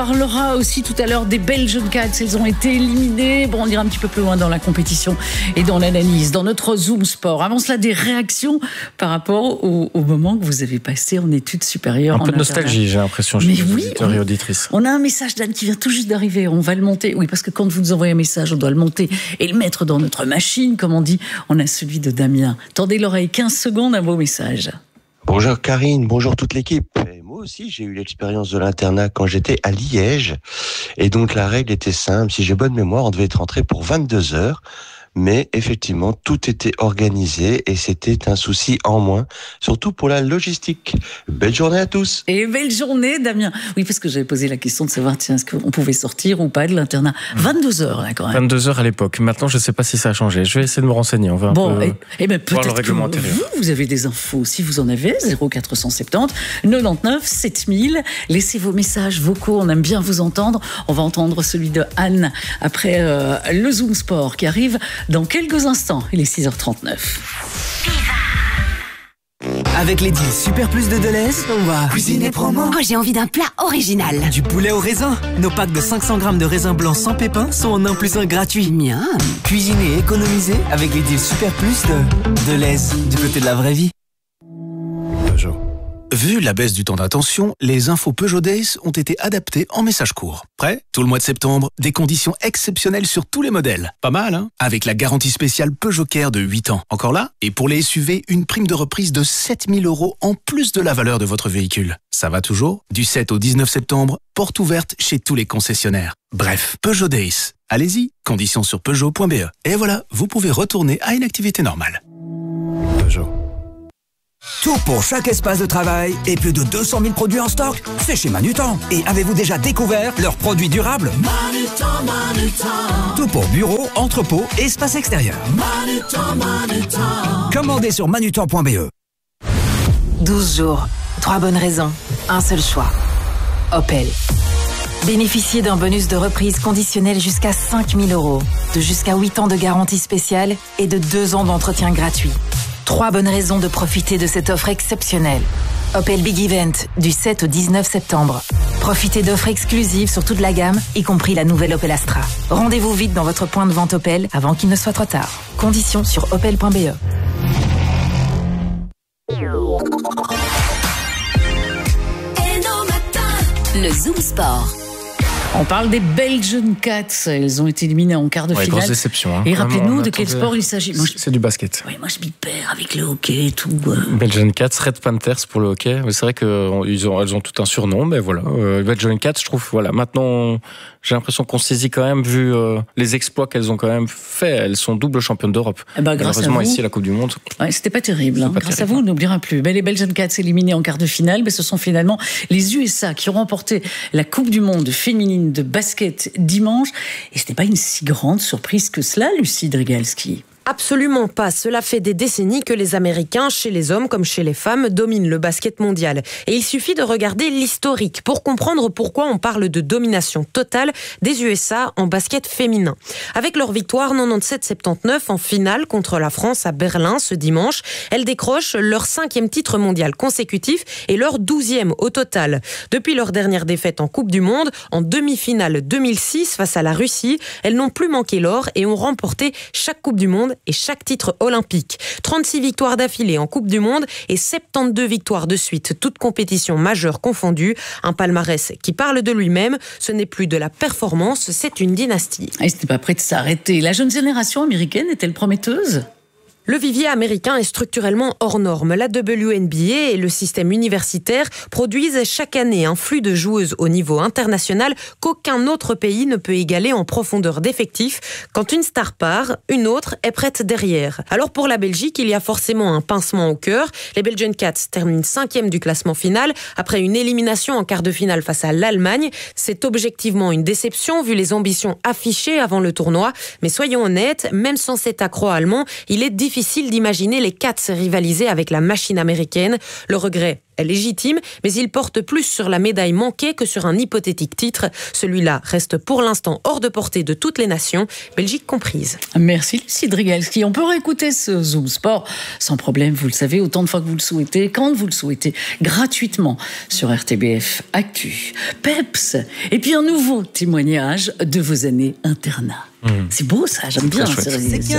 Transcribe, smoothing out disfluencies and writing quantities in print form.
On parlera aussi tout à l'heure des Belgian Cats. Elles ont été éliminées. Bon, on ira un petit peu plus loin dans la compétition et dans l'analyse, dans notre Zoom Sport. Avant cela, des réactions par rapport au moment que vous avez passé en études supérieures. Un peu de nostalgie, j'ai l'impression, chez les auditeurs et auditrices. On a un message d'Anne qui vient tout juste d'arriver. On va le monter. Oui, parce que quand vous nous envoyez un message, on doit le monter et le mettre dans notre machine, comme on dit. On a celui de Damien. Tendez l'oreille 15 secondes, un beau message. Bonjour Karine, bonjour toute l'équipe. Et moi aussi, j'ai eu l'expérience de l'internat quand j'étais à Liège. Et donc la règle était simple, si j'ai bonne mémoire, on devait être rentré pour 22 heures. Mais effectivement, tout était organisé et c'était un souci en moins, surtout pour la logistique. Belle journée à tous. Et belle journée, Damien. Oui, parce que j'avais posé la question de savoir, tiens, est-ce qu'on pouvait sortir ou pas de l'internat. 22 heures, là, quand même. 22 heures à l'époque. Maintenant, je ne sais pas si ça a changé. Je vais essayer de me renseigner. On va un peu et ben voir le peut-être règlement que intérieur. vous avez des infos. Si vous en avez, 0470 99 7000. Laissez vos messages vocaux. On aime bien vous entendre. On va entendre celui de Anne après le Zoom Sport qui arrive dans quelques instants. Il est 6h39. Avec les deals Super Plus de Deleuze, on va cuisiner promo. Oh, j'ai envie d'un plat original. Du poulet au raisin. Nos packs de 500 grammes de raisin blanc sans pépins sont en 1+1 gratuit. Miam. Cuisiner et économiser avec les deals Super Plus de Deleuze, du côté de la vraie vie. Peugeot. Vu la baisse du temps d'attention, les infos Peugeot Days ont été adaptées en message court. Prêt ? Tout le mois de septembre, des conditions exceptionnelles sur tous les modèles. Pas mal, hein ? Avec la garantie spéciale Peugeot Care de 8 ans. Encore là ? Et pour les SUV, une prime de reprise de 7 000 € en plus de la valeur de votre véhicule. Ça va toujours ? Du 7 au 19 septembre, porte ouverte chez tous les concessionnaires. Bref, Peugeot Days. Allez-y, conditions sur Peugeot.be. Et voilà, vous pouvez retourner à une activité normale. Peugeot. Tout pour chaque espace de travail et plus de 200 000 produits en stock, c'est chez Manutan. Et avez-vous déjà découvert leurs produits durables ? Manutan. Tout pour bureau, entrepôt et espace extérieur. Manutan. Commandez sur manutan.be. 12 jours, 3 bonnes raisons, un seul choix. Opel. Bénéficiez d'un bonus de reprise conditionnel jusqu'à 5 000 €, de jusqu'à 8 ans de garantie spéciale et de 2 ans d'entretien gratuit. 3 bonnes raisons de profiter de cette offre exceptionnelle. Opel Big Event, du 7 au 19 septembre. Profitez d'offres exclusives sur toute la gamme, y compris la nouvelle Opel Astra. Rendez-vous vite dans votre point de vente Opel avant qu'il ne soit trop tard. Conditions sur opel.be. Le Zoom Sport. On parle des Belgian Cats. Elles ont été éliminées en quart de finale. Grosse déception. Hein. Et rappelez-nous de quel sport il s'agit. C'est du basket. Oui, moi je m'y perds avec le hockey et tout. Belgian Cats, Red Panthers pour le hockey. C'est vrai qu'elles ont tout un surnom, mais voilà. Belgian Cats, je trouve, voilà. Maintenant, j'ai l'impression qu'on saisit quand même, vu les exploits qu'elles ont quand même fait. Elles sont double championnes d'Europe. Malheureusement, ici, la Coupe du Monde. Ouais, c'était pas terrible. Grâce à vous, on n'oubliera plus. Les Belgian Cats éliminés en quart de finale, mais ce sont finalement les USA qui ont remporté la Coupe du Monde féminine de basket dimanche. Et c'était pas une si grande surprise que cela, Lucie Drigalski. Absolument pas. Cela fait des décennies que les Américains, chez les hommes comme chez les femmes, dominent le basket mondial. Et il suffit de regarder l'historique pour comprendre pourquoi on parle de domination totale des USA en basket féminin. Avec leur victoire 97-79 en finale contre la France à Berlin ce dimanche, elles décrochent leur 5e titre mondial consécutif et leur 12e au total. Depuis leur dernière défaite en Coupe du Monde, en demi-finale 2006 face à la Russie, elles n'ont plus manqué l'or et ont remporté chaque Coupe du Monde et chaque titre olympique. 36 victoires d'affilée en Coupe du Monde et 72 victoires de suite, toutes compétitions majeures confondues. Un palmarès qui parle de lui-même. Ce n'est plus de la performance, c'est une dynastie. Et c'était pas prêt de s'arrêter. La jeune génération américaine est-elle prometteuse ? Le vivier américain est structurellement hors norme. La WNBA et le système universitaire produisent chaque année un flux de joueuses au niveau international qu'aucun autre pays ne peut égaler en profondeur d'effectifs. Quand une star part, une autre est prête derrière. Alors pour la Belgique, il y a forcément un pincement au cœur. Les Belgian Cats terminent 5e du classement final après une élimination en quart de finale face à l'Allemagne. C'est objectivement une déception vu les ambitions affichées avant le tournoi. Mais soyons honnêtes, même sans cet accroc allemand, il est difficile difficile d'imaginer les Cats rivaliser avec la machine américaine. Le regret est légitime, mais il porte plus sur la médaille manquée que sur un hypothétique titre. Celui-là reste pour l'instant hors de portée de toutes les nations, Belgique comprise. Merci Lucie Drigalski. On peut réécouter ce Zoom Sport sans problème, vous le savez, autant de fois que vous le souhaitez, quand vous le souhaitez, gratuitement sur RTBF Actu. Peps, et puis un nouveau témoignage de vos années internat. C'est beau ça, j'aime bien.